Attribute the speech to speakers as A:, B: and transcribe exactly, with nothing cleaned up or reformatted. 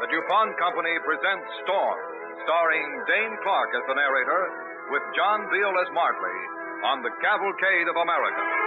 A: the DuPont Company presents Storm, starring Dane Clark as the narrator, with John Beal as Martley, on the Cavalcade of America.